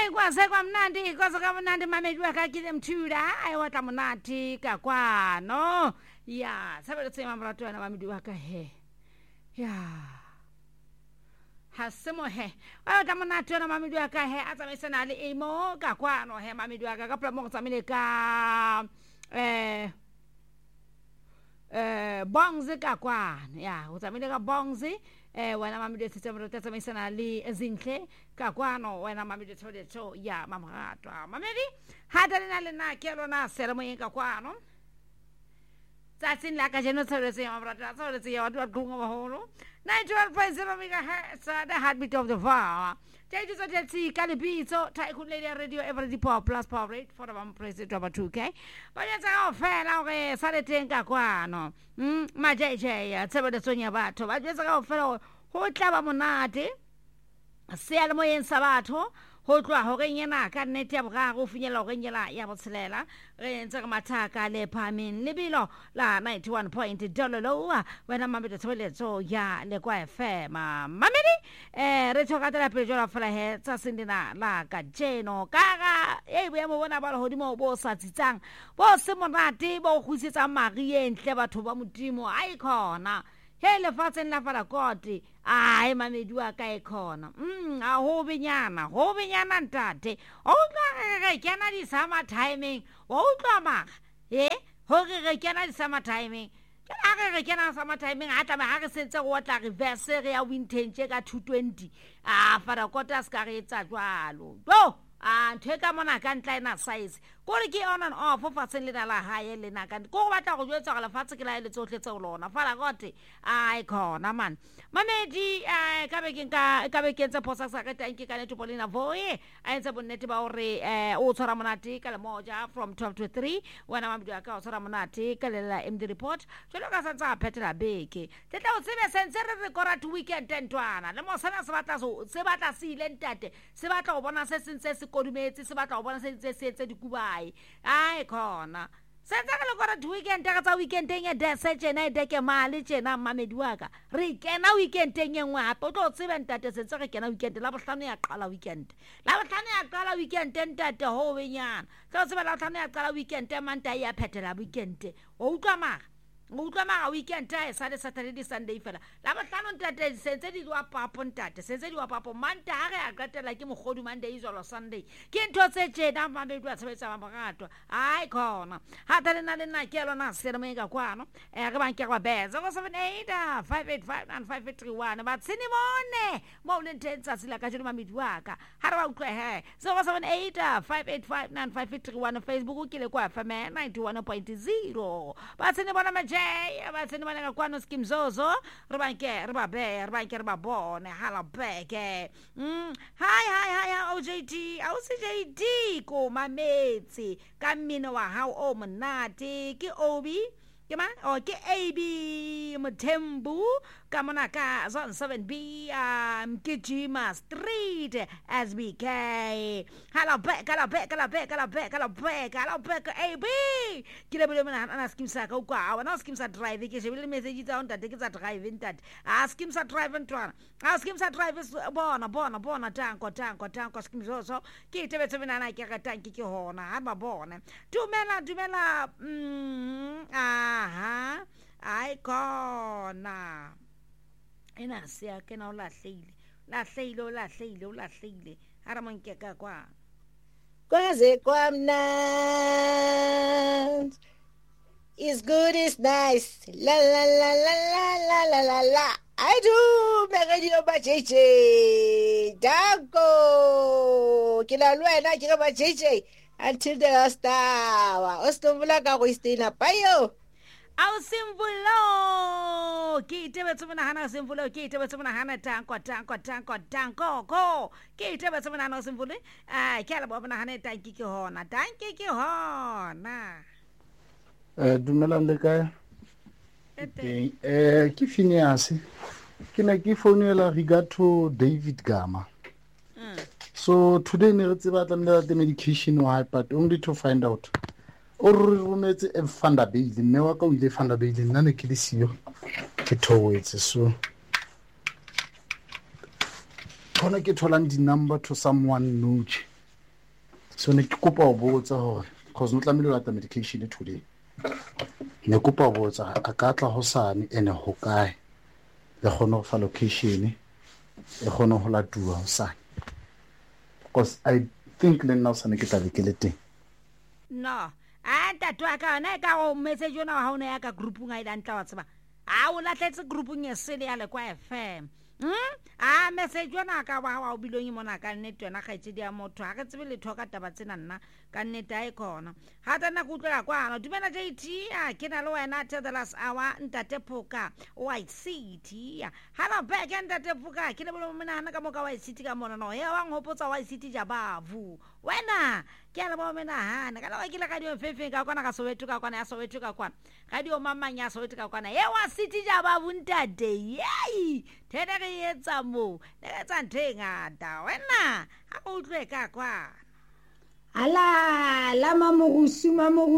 kwase kwamnandi kwaze kamnandi mamedi wakakile mthula ayewatla monate ka kwano ya sabeletse mamrato yana mamedi waka he ya hasemo he ayewatla monate yana mamedi waka he atsamaisana le emo ka kwano he mamedi waka ka pla mo tsamile ka bongs ka kwana ya utsamile ka bongs wena mamedi tsitsamro tsamaisana le ezinhle ka kwano wena mamedi tsholetso ya mamratwa mamedi hata le na kelo na selemo yin ka kwano tsatsin la ka jeno tsholetso ya mamratwa tsholetso ya watwa gunga baholo 91.0 megahertz the heartbeat of the var Teju Tati Calibito, Tycoon Lady Radio, Every Power Plus Power Rate for the President of a 2K. But it's a fair, Sadetenka Quano, my JJ, Sabada Sonia Bato. I just go fellow who Clava Monate, Selmo in Sabato. Hotwa hogenya ka nete ya bra go finyela go nyela ya botshelela re ntse ka mathaka le phamin lebilo la 91.0 lo wena mamedi tsholetso ya le kwa FM mamedi re thoka tla pele jwa fela he tsa sindina la ka jeno kaga be mo bona ba hodimo bo sa tsitsang bo se monate bo khusitsa magi entle batho ba modimo ai khona hele fatsen la fala koti ai mamedi wa ka ekhona a ho benyana ntate o tla re kena di sama timing o tla ma ho re kena di sama timing a re kena sama timing a tla ha re sentse go tla reverse re ya wintenche ka 220 a fara kota ska re etsa jwalo do nteka mona ka ntla ina size gore ke on and off fa tseng le la hae le na ka go batla go jwetsa ga lefatse ke la ile tsohle tse lona fala gote ai khona man mamedi ka be ke ntse posa sa ka tanki ka neto polina voe a ntse bonnete ba hore o tshwara monate ka le moja from 12 to 3 wena mamedi ka o tshwara monate ka le la MD report jalo ka sa tsa phetela beke tetla o tsebe sense re kora to weekend tentwana le mo sana se batla se ile ntate se batla go bona se sentse kodumetse se batla go bona se etse dikubai ai khona senza ka le kora weekend ka tsa weekend eng ya se tsena ide ke mali tsena mamedi waka re kena weekend eng engwe hape o tlo tseba ntate se re kena weekend la bohlano ya qala weekend ntate ho benyana tlo tseba la bohlano ya qala weekend manta ya phetela weekend o utlwa maga weekend sa le Saturday Sunday fela la bohlano ntate sentse di wa papo ntate sentse di wa papo manta ha re a qetela ke mogodu Monday izolo Sunday ke ntho tse tsena mamedi wa tshebetsa mamagatwa ai khona hata le na kelo na selemo ka kwano re banke ga beza go 78 585 9531 ba tsini mone mo le ntentsa sila ka jeno mamedi waka ha re ba utlwe he 078 585 9531 Facebook ke le kwa FM 91.0 ba tsini bona abatseni bana ka kwano skimzozo re banke re ba bone hala beke hi OJT au CJD ko mametsi ka mmino wa hao o monate ke Obi ke AB Mthembu ka mona ka zone 7B Mkijima Street SBK hala back AB ke le bole mona ana skimsa ka kwa wana skimsa drive ke shebile message tsa ntate ke tsa drive ntate skimsa drive ntwana skimsa drive bona tanko skimso ke tebetse bana ke ka tanki ke hona ha ba bona dumela aha ai kona ina sia ke na o lahleile ara monke ka kwa kwaze kwamna is good is nice la la la la la la la la I do megadio ba JJ danko kila lwena ke ba JJ until the last hour ostovula ka go istina payo au simvulo ke itebetse bona hana simvulo ke itebetse bona hana tanko ko ke itebetse bona hana simvulo ke ala bona hana tanki ke hona dumelang le kae ke Phineas ke ne ke founela regard to David Gama. So today ne re tseba tla the medication why but only to find out o re rometse e funda bail mme wa ka o ile funda bail nna ne ke le siyo ke towetse so khona ke tholang di number to someone noche So ne ke kopa ho botsa hore cause no tlamehile ho lata medication today. Ne kopa ho botsa a ka tla hosane ene ho kae le kgone ho fa location e kgone ho latuwa hosane. Because I think le nna hosane ke tla be ke le teng. No. Ntate wa ka na ka go message yona ha ona ya ka groupung a ile ntla wa tseba. A o latletse groupung ye sele ya le kwa FM. Message yona ka wa o bilong mona ka nnete yona ga itse dia motho ha ke tsebe le thoka taba tsena nna ka nnete a ikona ha tana go tlola kwana dumela JT ke na le wena till the last hour ntate Phoka White City ha na back ntate Phoka ke le bolo mona hana ka moka White City ka mona no he wa ngopotsa White City ja bavu wena ke le bo mena hana ka la ke la ka dio fefe ka kwana ka Soweto ka kwana ya Soweto ka kwana ka dio mamanya Soweto ka kwana he wa City ja bavu ntate yey thena re etsa mo le etsa ntengata wena ha o tlwe ka kwana ala la mamorusu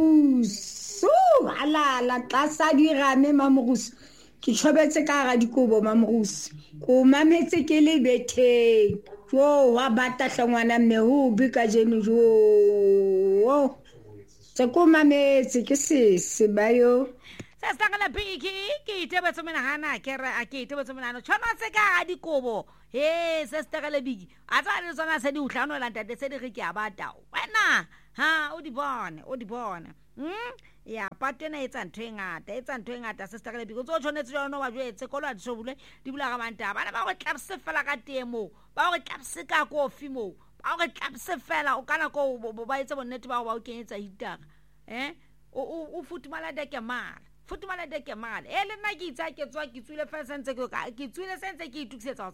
ala la tlasa dirame mamorusu ke tshobetse ka ga dikobo mamorusu ko mametse ke le bethe jo wa bata hlangwana mme ho bi ka jeno jo tse ko mametse ke se bayo sa ngala biki ke tebetso mena hana ke re a ke tebetso mena no tshwana se ka dikobo he se stakale biki a tsa le tsona se di utlhano la ntate se di re ke a bata wena ha o di bona ya patena etsa ntho engata se stakale biki o tso tshwanetse yona wa jwetse kolo a disobule di bula ga manta bana ba go tlapse fela ka temo ba go tlapse ka kofi mo ba go tlapse fela o kana ko ba itse bonnete ba o kenyetsa hitara o futumala deke mara ele nna ke itsa ke tswa ke tswile fa sentse ke tswile sentse ke itukisetsa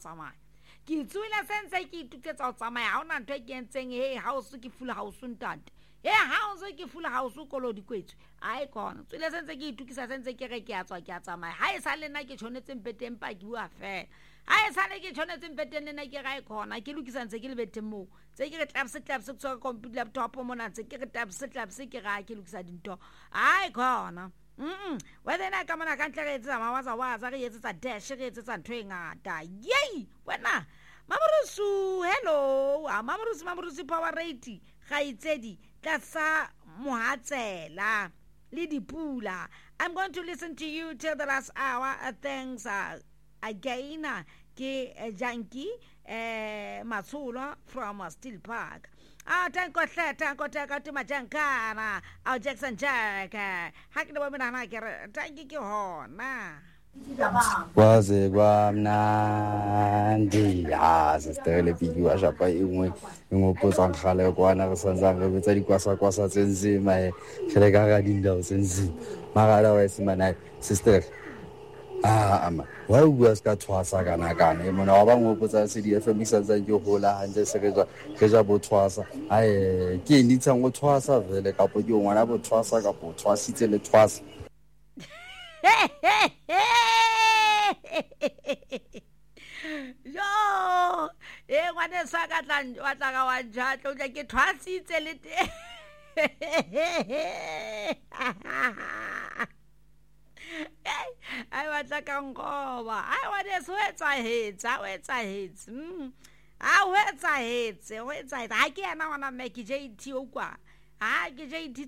o tsamaya ha ona ntho e ke entseng he house ke fula house ntate he house ke fula house kolo dikwetswe ai kona tswile sentse ke itukisa sentse ke re ke a tswa ke a tsamaya ha e sa le nna ke tshonetse mpeteng pa ke bua fela ha e sa le ke tshonetse mpeteng le nna ke ga e kona ke lokisa ntse ke le beteng mo tse ke re tlapse ke tswa computer laptop mo na tse ke re tlapse ke ga ke lokisa dinto ai kona wena na ka mona ka ntle re etsa mawaza re etsetsa dash re etsetsa ntho e ngata yey wena mamorusu hello mamorusu power rate ga itsedi ka sa mohatsela le dipula. I'm going to listen to you till the last hour. Thanks again ke Janki Matsulo from Steel Park. Tanko ka te majankana Jackson Jack ha ke le bona na ke re tanki ke hona kwaze kwamnandi sesitele biki wa shapa engwe ngopotsang khale kwana re santsang re betsa dikwasa tsenzima hele ka ga dindao tsenzima magala wa esimana sister ama wa bua ska tshwasa kana e mona wa ba ngopotsa se di FM santsang ke hola hanje se ke ja bo tshwasa ke nditsang go tshwasa vele ka po ke ngwana bo tshwasa ka po tshwasitse le tshwasa yo ngwane sa ka wa tla ka wa jatlo ke thwasitse le te ai wa tla ka ngoba ai wa de so etsa hetse o etsa ha ke yana wana me ke JT o kwa ke JT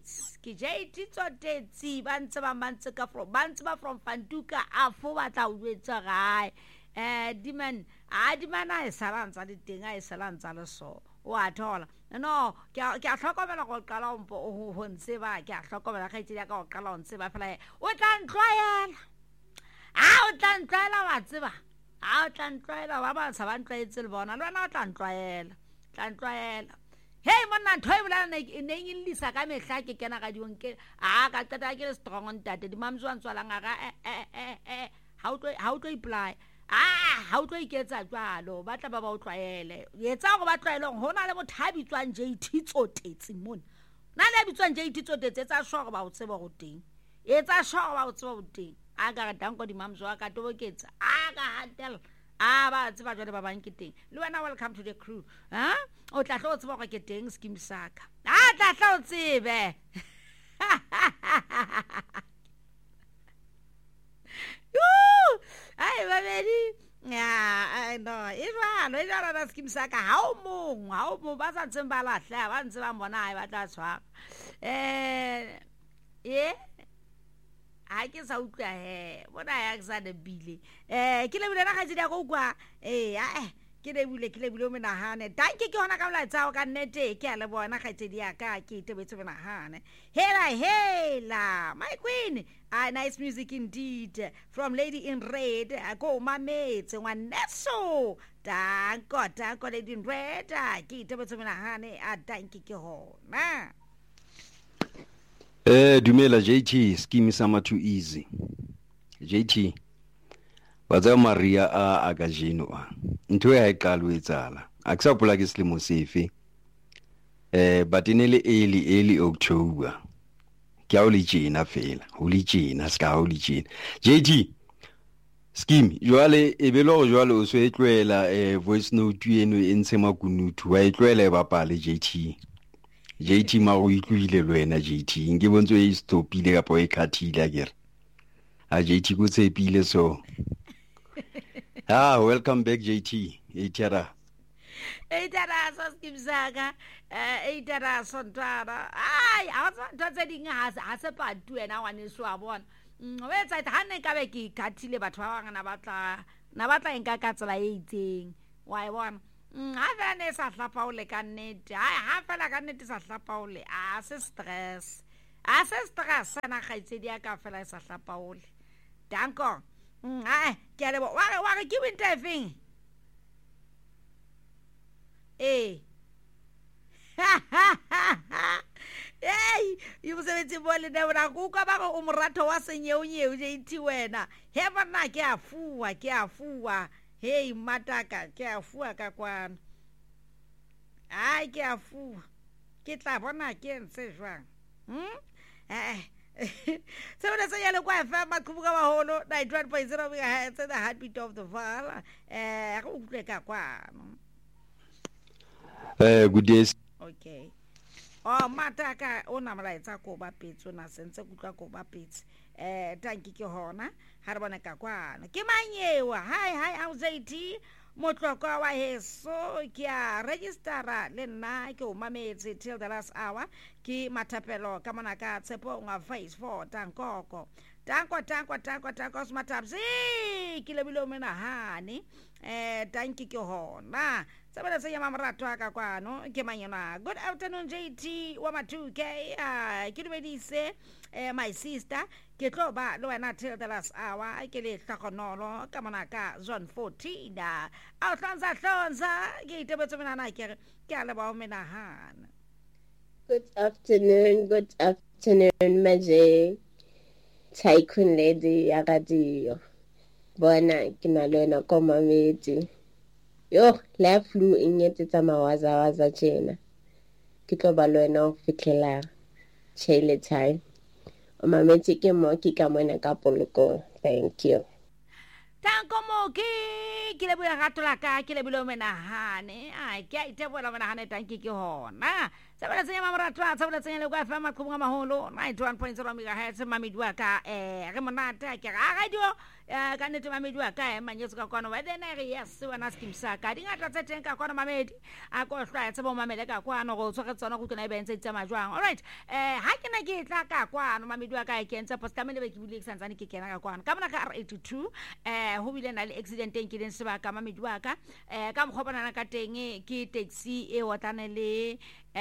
tsotetsi ba ntse ka from Fantuka afo ba tla o etsa gae diman a esalantsa di teng a esalantsa le so wa thola no ke a hlokomela go qala ho ntse ba ke a hlokomela ga itse ka go qala ho ntse ba fela o tla ntloela wa tseba o tla ntloela ba ba sa ba ntloetse le bona le wena o tla ntloela hey monna ntho e bola ne ngilisa ka mehla ke kena ga dionke ka tata ke le strong ntate di mamzwa ntswalang ga how to apply ha o tlo iketsa jwalo ba tla ba o tlwaele etsa go ba tlwaelong hona le mothabi tswang JT tsotetsi mona na le bitswang JT tsotetsi etsa shwa ba o tseba go teng a ga danko di mamzwa ka toboketsa a ga handle ba tseba jwale ba bang ke teng le wena welcome to the crew o tla tlo tseba go ke teng scheme saka tla tlo tsebe ai babedi I know. It was a skim saka. How mo, ba sa tsemba la hla, ba ntse ba mbona ba tla tshwara. Ha ke sa utlwa bona ya sa de bile. Ke le bile na ga tshedi go kwa. Ke le bile o menahane. Danke ke hona ka mla tsao ka nnete ke a le bona ga tshedi ya ka ke itebetse menahane. Hela, my queen. Nice music indeed from Lady in Red. Go mametse ngwaneso. Danko Lady in Red. Ke itebetse menahane a danke ke hona. Dumela JT, scheme sama too easy. JT. Batsa Maria a agajeno a. Ntwe ha iqalo etsala. Akusapula ke selemo sefe. But inele early October. Ke a o le tjena fela. O le tjena ska o le tjena. JT. Scheme, jwale ebelo jwale o so etlwela voice note eno e ntse makunutu. Wa etlwela e bapale JT. JT ma o itlwile lwena JT. Nge bontswe e stopile ka po e khathile akere. A JT go tshepile so. Welcome back JT. Eitara so skimsaka. Eitara sontara. Ai, a tsa dinga ha se pa tu ena wa ne so a bona. Wetsa ha ne ka be ke khathile batho ba bangana na batla enka ka tsela e itseng. Wa e bona. Ha fane sa hlapaole ka nnete. Ha fela ka nnete sa hlapaole. A se stress na ga itsedi ya ka fela sa hlapaole. Danko. Ke a le wa ke winter thing. You mosebetsi bole ne bona go ka ba go moratho wa senyeo JT wena. He bana ke a fuwa. Hey mataka ke a fuwa ka kwana. Ke a fuwa. Ke tla bona ke ntse jwang. So that's a yellow quite fat Makuga Holo, 91.0 megahertz, the heartbeat of the Val. Good days. Okay. Oh, Mataka, Onamara, Tacoba Pits, when I sent Sakuba Pits. Thank you, Hona, Harbanaka Kwan. Kimanye, hi, how's 80? Motoka wa heso kia registera lena ke o mametse till the last hour ki matapelo kama na ka tsepo nga face for tankoko tanko smatapsi ki le bilo mena hani tanki ke hona sabela se yama marato aka kwano ke manyana. Good afternoon JT wa ma2k ki dumedise my sister ke tlo ba lo wena till the last hour ke le hlakonolo ka mona ka zone 14 a tlonza ke itebetse mena na ke a le ba o mena hana. Good afternoon Maje Tycoon Lady ya radio bona ke na lona ko mameti yo la flu inyetetsa mawaza tjena ke tlo ba lona o fikela chele time o mameti ke mo ke ka mona ka poloko. Thank you. Tanko moki ke le bua gatola ka ke le bilo menahane ke a itebola menahane tanki ke hona sabela tsenya mamratwa sabela tsenya le kwa fa maqhubunga maholo 91.0 megahertz mamidwa ka re monata ke ga radio ka nete mamedi wa ka manyetso ka kwana wa dena re yes wana skimsa ka dingata tse teng ka kwana mamedi a go hlwa tse bo mamele ka kwana go tswa tsona go tsena e bentse tsa majwang. All right, ha ke na ke tla ka kwana mamedi wa ka e kentse post kamele be ke bule eksantsane ke kena ka kwana ka mona ka R82 ho bile na le accident e ke dintse ba ka mamedi wa ka ka mkhobana ka teng ke taxi e watlane le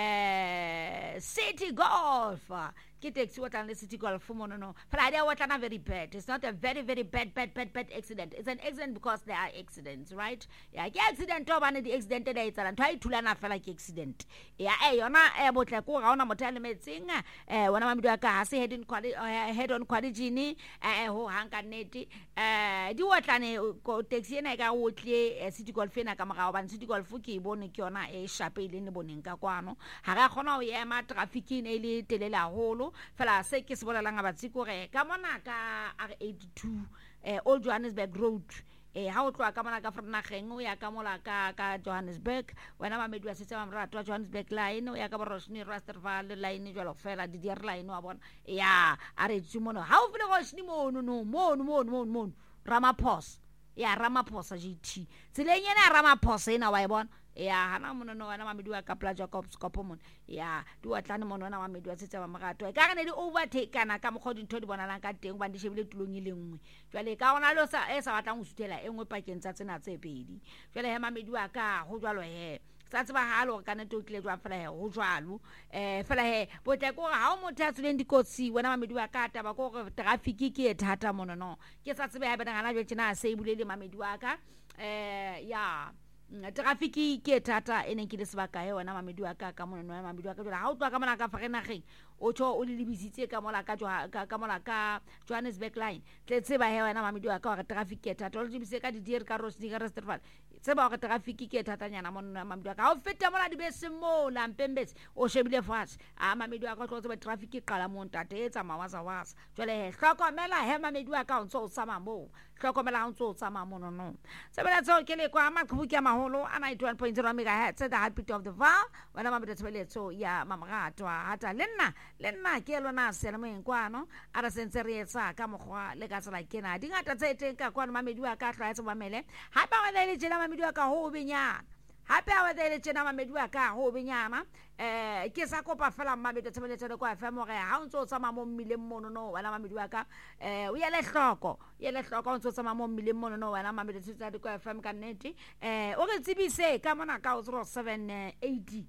City Golf. Ke taxi watlane le City Golf mono Friday watlana very bad. It's not a very bad accident. It's an accident because there are accidents, right? Yeah, ke accident o bana di accident da etsala ntwa ithulana fela ke accident. Yeah, yona botle ko ga ona motho le metseng wona mamedi wa ka ha se head on quality ho hanka neti di watlane ko taxi ena ka otle City Golf ena ka mogao ba City Golf ke bone ke yona e shapele ne boneng ka kwano ha ga khona o ema traffic ine le telela holo fela se ke se bolelang abatsiko re ka mona ka R82 Old Johannesburg Road ha o tloa ka mona ka Vernageng o ya ka mola ka Johannesburg wena mamedi wa setse mamrato wa Johannesburg line o ya ka Roshni Rasterval line jwalo fela di dier line wa bona ya are tsumono ha o file Roshni mono Ramaphosa ya Ramaphosa GT tseleng ena Ramaphosa ena wa e bona ya hana monono wana mamedi wa kapla Jacobs kopomon ya di watlane monona mamedi wa tsetsa ba magato ka gane di overtake kana ka mogodi ntho di bonalang ka teng ba di shebile tulong ile nngwe jwale ka ona lo sa batlang go sutela engwe pakeng tsa tsena tse pedi jwale he mamedi wa ka go jwalo he sa tseba halo ka nete o tle jwa fela he go jwalo fela he botle go ha o motho a tsuleng dikotsi wena mamedi wa ka taba go traffic ke e thata monono ke sa tsebe ha bana jwa tsena se ibulele mamedi wa ka ya traffic ke thata ene ke le sebaka he wena mamedi wa ka monono ya mamedi wa ka jwa ha o twa ka mona ka fagenageng o tsho o le libisitse ka mola ka Johannesburg line tle tseba he wena mamedi wa ka wa traffic ke thata o le libise ka di dier ka Rosni ka Restaurant tseba wa traffic ke thata nyana monono ya mamedi wa ka o feta mola di bese mo la mpembetse o shebile fatshe mamedi wa ka tlo tseba traffic e qala mo ntate etsa mawaza jwale he hlokomela he mamedi wa ka o ntso o tsama mo hlokomela o ntso o tsama monono tsebela tso ke le kwa maqhubu ke maholo a 91.0 megahertz the heartbeat of the val wena mamedi tsebeletse ya mamagato hata lenna ke lona sele mo enkwano ara sentse re etsa ka mogwa le ka tsela kena dingata tse teng ka kwa mamedi wa ka tla etsa mamele ha ba wa le jela mamedi wa ka ho benyana hape a wetele tjena mamedi wa ka ho benyana ke sa kopa fela mamedi tsebeletse le kwa FM re ha o ntso tsama mo mmileng monono wena mamedi wa ka o yele hloko o ntso tsama mo mmileng monono wena mamedi tsitsa le kwa FM ka nnete o re tsebise ka mona ka 0780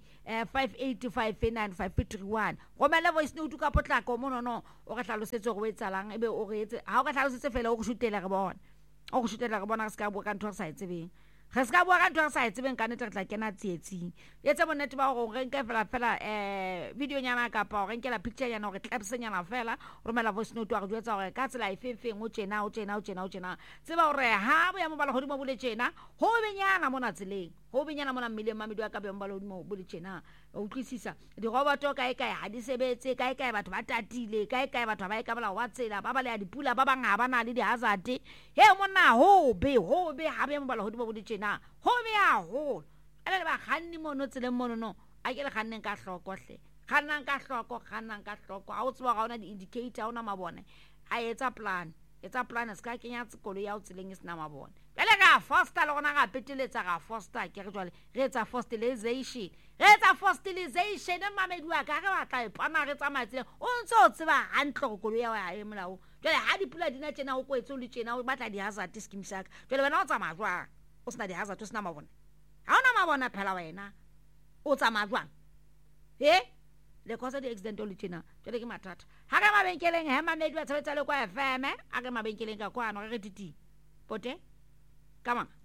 5859531 romela voice note ka potlako monono o ga hlalosetse go etsalang ebe o re etse ha o ga hlalosetse fela o go shutela re bona ka ska bo ka ntho sa etsebeng ga se ka bua ka ntho sa etsebeng ka nete re tla kena tsietsing etse bonnete ba go re nka fela video nyana ka pa go nkela picture yana go tlapse nyana fela romela voice note wa go jwetsa gore ka tsela ifefeng o tsena tseba gore ha bo ya mo bala godimo bole tsena ho benyana mona tseleng ho benyana mona mmileng mamedi wa ka be mo bala godimo bole tsena o utlwisisa di roboto kae ha di sebetse kae batho ba tatile kae batho ba e ka bala wa tsela ba bale ya dipula ba bang ha bana le di hazard he mona ho be ha be mo bala godimo bole na ho be a ho ele ba khanni mono tsele mono a ke le khanneng ka hloko hle khannang ka hloko a o tswa ga ona di indicator ona mabone a etsa plan ska kenya tsikolo ya o tseleng isna mabone bele ga foster le gona ga peteletsa ga foster ke re jwale re etsa fosterization mamedi wa ka re batla e pana re tsamaetse o ntso tseba hantle go ya wa e molao jwale ha dipula dina tsena o kwetse o le tsena o batla di hazard scheme saka jwale wena o tsamaya jwa o sna di hazard o sna mabone ha ona mabona phela wena o tsamaya jwang le cause di accident o le tsena jwale ke mathata ha ka mabenkeleng he mamedi wa tsebetsa le kwa FM a ka mabenkeleng ka kwa no re titi pote come on.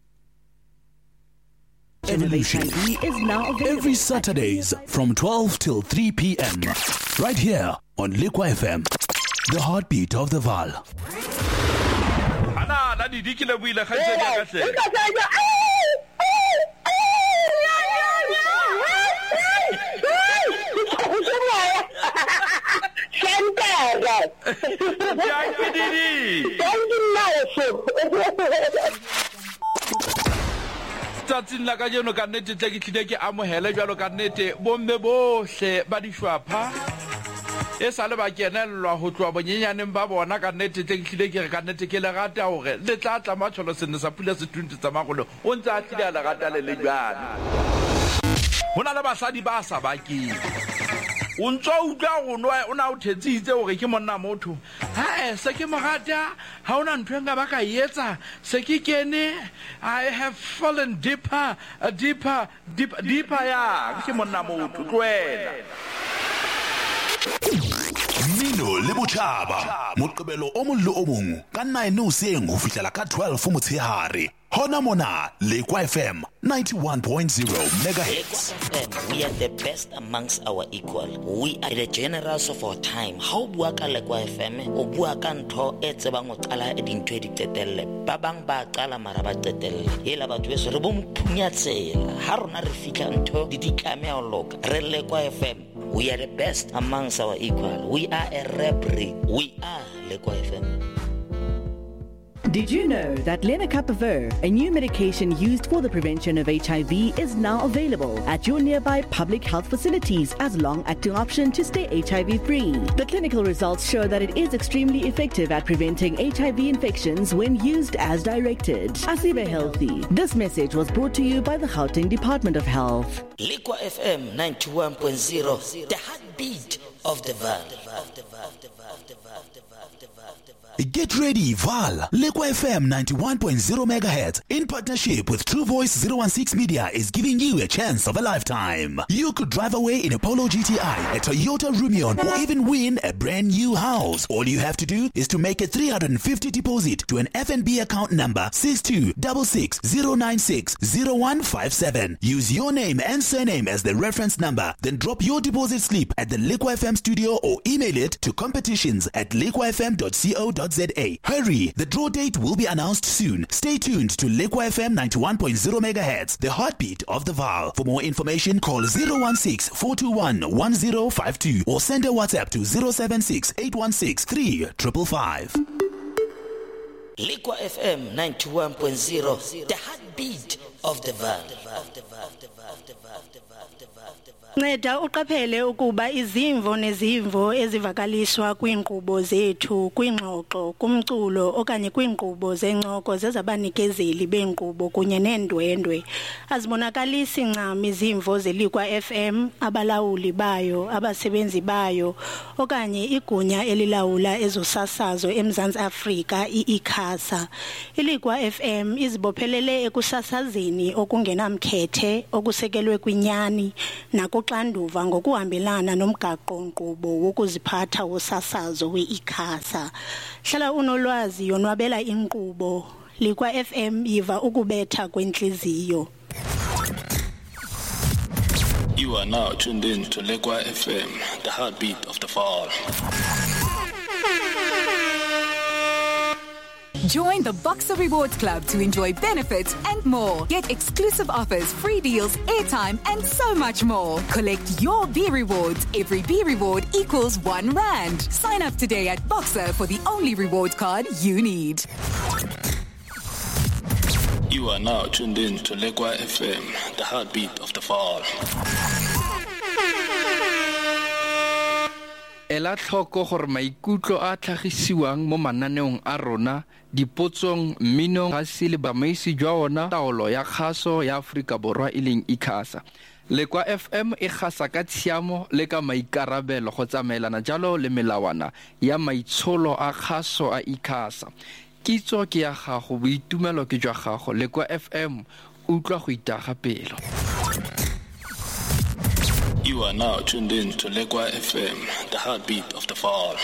Evolution is now available every Saturdays from 12 till 3 p.m. right here on Liqua FM, the heartbeat of the Val. Ana la di dikile buile ga se ka tle. Tsatsing la ka jeno ka nnete tle ke tlile ke amohele jwalo ka nnete bomme bohle ba dishwapha e sale ba kenellwa ho tloa bonyenyaneng ba bona ka nnete tle ke tlile ke re ka nnete ke le rata hore le tla tla matsholo sene sa pula se 20 tsa magolo o ntse a tlile a le rata le jwana hona le basadi ba sa bakeng o ntso utlwa go nwa o na o thetsitse gore ke monna motho se ke mogata ha ona ntho enga ba ka etsa se ke kene I have fallen deeper ya ke monna motho tloela Mino le Botjhaba Moqebelo o mong le o mong ka 9 hoseng ho fihlela ka 12 motshehare hona mona Liqua FM 91.0 megahertz. We are the best amongst our equal. We are the generals of our time. How bua ka Liqua FM o bua ka ntho e tsebang o qala e dintho di tetelle ba bang ba qala mara ba tetelle hela batho beso re bo mphunya tsela ha rona re fihla ntho di ditlame a loka re Liqua FM. We are the best amongst our equal. We are a rap breed. We are Liqua FM. Did you know that lenacapavir, a new medication used for the prevention of HIV, is now available at your nearby public health facilities as long-acting option to stay HIV-free? The clinical results show that it is extremely effective at preventing HIV infections when used as directed. Asibe Healthy. This message was brought to you by the Gauteng Department of Health. Liqua FM 91.0, the heartbeat of the Vaal. Get ready, Vaal. Liqua FM 91.0 MHz in partnership with True Voice 016 Media is giving you a chance of a lifetime. You could drive away in a Polo GTI, a Toyota Rumion, or even win a brand new house. All you have to do is to make a 350 deposit to an FNB account number 626609600157. Use your name and surname as the reference number, then drop your deposit slip at the Liqua FM studio or email it to competitions@liquafm.co.za. Hurry, the draw date will be announced soon. Stay tuned to Liqua FM 91.0 MHz, the heartbeat of the Vaal. For more information, call 016-421-1052 or send a WhatsApp to 076-816-3555. Liqua FM 91.0, the heartbeat of the Vaal. Nceda uqaphele ukuba izimvo nezimvo ezivakaliswa kwiinkqubo zethu kwingxoxo kumculo okanye kwiinkqubo zencoko zezabanikezeli beenkqubo kunye neendwendwe azibonakalisi ncam izimvo zeLiqua FM, abalawuli bayo, abasebenzi bayo okanye igunya elilawula ezosasazo eMzantsi Afrika iICASA. iLiqua FM izibophelele ekusasazeni okungenamkhethe okusekelwe kwinyani nakuxanduva ngokuhambelana nomgaqo-nkqubo wokuziphatha wosasazo we-ICASA. Hlala unolwazi, yonwabela inkqubo. Liqua FM yiva ukubetha kwentliziyo. You are now tuned in to Liqua FM, the heartbeat of the Vaal. Join the Boxer Rewards Club to enjoy benefits and more. Get exclusive offers, free deals, airtime, and so much more. Collect your B rewards. Every B reward equals R1. Sign up today at Boxer for the only rewards card you need. You are now tuned in to Liqua FM, the heartbeat of the Vaal. Ela tlhoko gore maikutlo a tlhagisiwang mo mananeong a rona dipotsong mmino ga se le bamaisi jwa ona taolo ya kgaso ya Afrika Borwa e leng ICASA. Liqua FM e gasa ka tshiamo le ka maikarabelo go tsamaelana jalo le melawana ya maitsholo a kgaso a ICASA. Kitso ke ya gago, boitumelo ke jwa gago. Liqua FM utlwa go itaga pelo. You are now tuned in to Liqua FM, the heartbeat of the Vaal.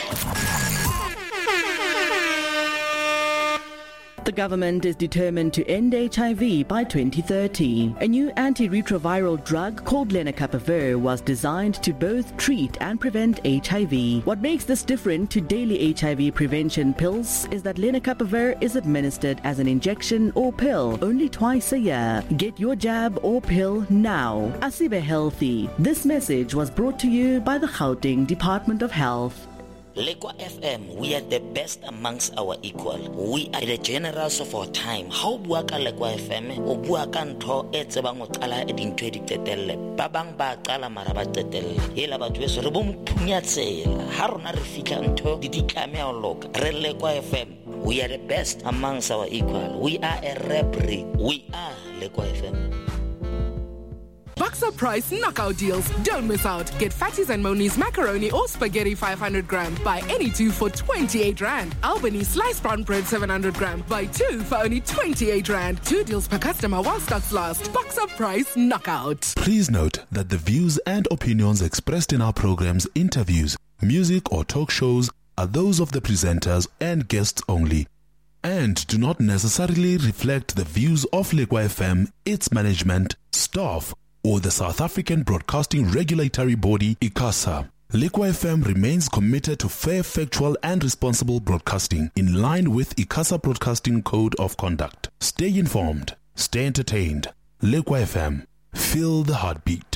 The government is determined to end HIV by 2030. A new antiretroviral drug called lenacapavir was designed to both treat and prevent HIV. What makes this different to daily HIV prevention pills is that lenacapavir is administered as an injection or pill only twice a year. Get your jab or pill now. Asibe Healthy. This message was brought to you by the Gauteng Department of Health. Liqua FM, we are the best amongst our equal. We are the generals of our time. How bua ka Liqua FM, o bua ka ntho e tsebang o qala e dintho e ditetelle. Ba bang ba qala mara ba tetelle. Hela batho beso re bo mothunya tsela. Ha rona re fitla ntho di ditlame a loka. Re Liqua FM, we are the best amongst our equal. We are a rap breed. We are Liqua FM. Boxer Price knockout deals. Don't miss out. Get Fatties and Moni's macaroni or spaghetti 500 gram. Buy any two for 28 Rand. Albany sliced brown bread 700 gram. Buy two for only 28 Rand. 2 deals per customer while stocks last. Boxer Price knockout. Please note that the views and opinions expressed in our programs, interviews, music or talk shows are those of the presenters and guests only, and do not necessarily reflect the views of Liqua FM, its management, staff, or the South African Broadcasting Regulatory Body, ICASA. Liqua FM remains committed to fair, factual, and responsible broadcasting in line with ICASA Broadcasting Code of Conduct. Stay informed, stay entertained. Liqua FM, feel the heartbeat.